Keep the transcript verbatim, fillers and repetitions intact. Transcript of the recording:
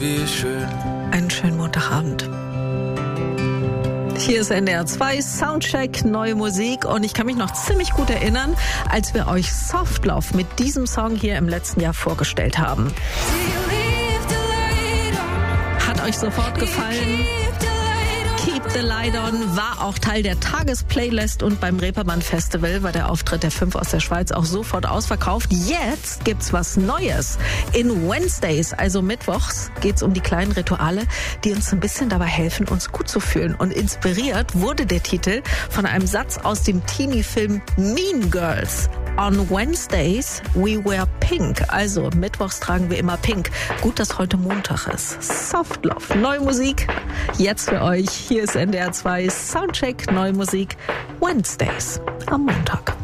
wie schön. Einen schönen Montagabend. Hier ist N D R zwei Soundcheck, neue Musik und ich kann mich noch ziemlich gut erinnern, als wir euch Soft Love mit diesem Song hier im letzten Jahr vorgestellt haben. Hat euch sofort gefallen? Keep the Light On war auch Teil der Tagesplaylist und beim Reeperbahn Festival war der Auftritt der fünf aus der Schweiz auch sofort ausverkauft. Jetzt gibt's was Neues. In Wednesdays, also mittwochs, geht's um die kleinen Rituale, die uns ein bisschen dabei helfen, uns gut zu fühlen. Und inspiriert wurde der Titel von einem Satz aus dem Teenie-Film Mean Girls. On Wednesdays we wear pink. Also mittwochs tragen wir immer pink. Gut, dass heute Montag ist. Soft Love, neue Musik. Jetzt für euch. Hier ist N D R zwei Soundcheck, neue Musik. Wednesdays am Montag.